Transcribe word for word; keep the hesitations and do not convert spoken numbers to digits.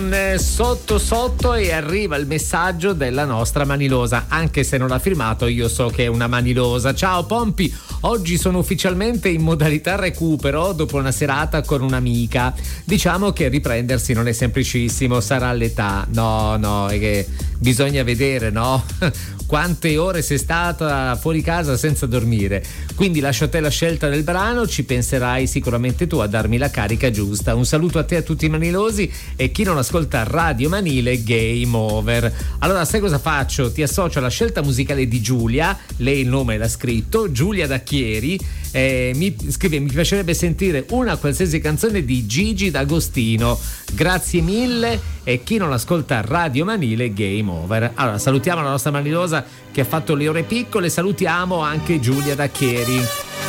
Sotto sotto e arriva il messaggio della nostra manilosa, anche se non ha firmato, io so che è una manilosa. Ciao Pompi, oggi sono ufficialmente in modalità recupero dopo una serata con un'amica. Diciamo che riprendersi non è semplicissimo, sarà l'età. No, no, è che bisogna vedere, no? Quante ore sei stata fuori casa senza dormire. Quindi lascio a te la scelta del brano, ci penserai sicuramente tu a darmi la carica giusta. Un saluto a te e a tutti i manilosi e chi non ascolta Radio Manile, game over. Allora sai cosa faccio? Ti associo alla scelta musicale di Giulia, lei il nome l'ha scritto, Giulia D'Acchieri, eh, mi scrive: mi piacerebbe sentire una qualsiasi canzone di Gigi D'Agostino, grazie mille. E chi non ascolta Radio Manile, game over. Allora salutiamo la nostra manilosa che ha fatto le ore piccole, salutiamo anche Giulia D'Acchieri.